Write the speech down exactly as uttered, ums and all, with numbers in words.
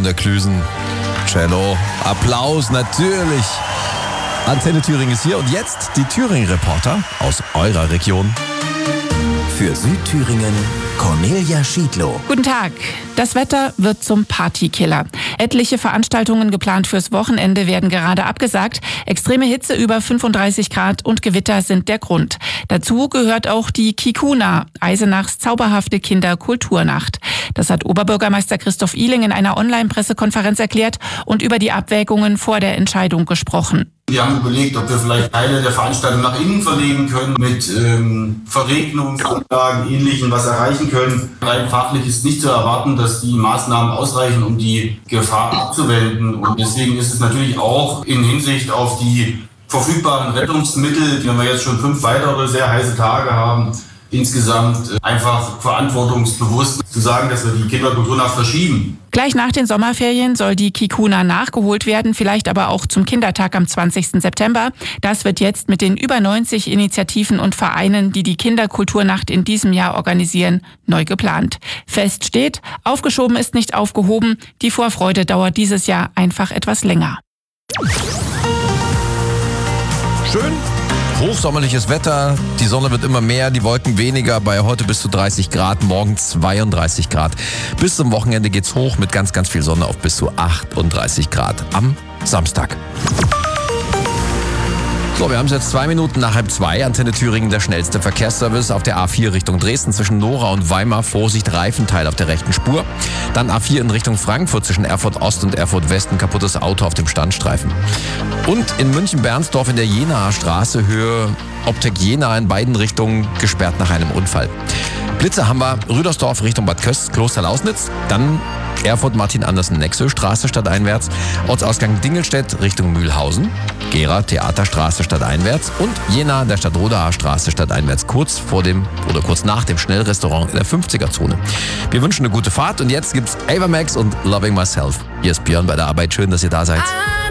der Klüsen. Cello, Applaus natürlich. Antenne Thüringen ist hier und jetzt die Thüringen-Reporter aus eurer Region. Für Südthüringen Cornelia Schiedlow. Guten Tag. Das Wetter wird zum Partykiller. Etliche Veranstaltungen geplant fürs Wochenende werden gerade abgesagt. Extreme Hitze über fünfunddreißig Grad und Gewitter sind der Grund. Dazu gehört auch die Kikuna, Eisenachs zauberhafte Kinderkulturnacht. Das hat Oberbürgermeister Christoph Ihling in einer Online-Pressekonferenz erklärt und über die Abwägungen vor der Entscheidung gesprochen. Wir haben überlegt, ob wir vielleicht Teile der Veranstaltung nach innen verlegen können, mit ähm, Verregnungsanlagen, Ähnlichem was erreichen können. Rein fachlich ist nicht zu erwarten, dass die Maßnahmen ausreichen, um die Gefahr abzuwenden. Und deswegen ist es natürlich auch in Hinsicht auf die verfügbaren Rettungsmittel, wenn wir jetzt schon fünf weitere sehr heiße Tage haben, insgesamt einfach verantwortungsbewusst zu sagen, dass wir die Kinderkulturnacht verschieben. Gleich nach den Sommerferien soll die Kikuna nachgeholt werden, vielleicht aber auch zum Kindertag am zwanzigsten September. Das wird jetzt mit den über neunzig Initiativen und Vereinen, die die Kinderkulturnacht in diesem Jahr organisieren, neu geplant. Fest steht, aufgeschoben ist nicht aufgehoben. Die Vorfreude dauert dieses Jahr einfach etwas länger. Schön. Hochsommerliches Wetter, die Sonne wird immer mehr, die Wolken weniger, bei heute bis zu dreißig Grad, morgen zweiunddreißig Grad. Bis zum Wochenende geht's hoch mit ganz, ganz viel Sonne auf bis zu achtunddreißig Grad am Samstag. So, wir haben es jetzt zwei Minuten nach halb zwei. Antenne Thüringen, der schnellste Verkehrsservice auf der A vier Richtung Dresden zwischen Nora und Weimar. Vorsicht, Reifenteil auf der rechten Spur. Dann A vier in Richtung Frankfurt zwischen Erfurt Ost und Erfurt West. Ein kaputtes Auto auf dem Standstreifen. Und in München-Bernsdorf in der Jenaer Straße, Höhe Optik Jena in beiden Richtungen gesperrt nach einem Unfall. Blitze haben wir Rüdersdorf Richtung Bad Köst, Kloster-Lausnitz. Dann Erfurt Martin-Andersen-Nexö, Straße stadteinwärts, Ortsausgang Dingelstedt Richtung Mühlhausen, Gera Theaterstraße stadteinwärts und Jena der Stadtrodaer Straße stadteinwärts, kurz vor dem oder kurz nach dem Schnellrestaurant in der fünfziger-Zone. Wir wünschen eine gute Fahrt und jetzt gibt's Ava Max und Loving Myself. Hier ist Björn bei der Arbeit, schön, dass ihr da seid.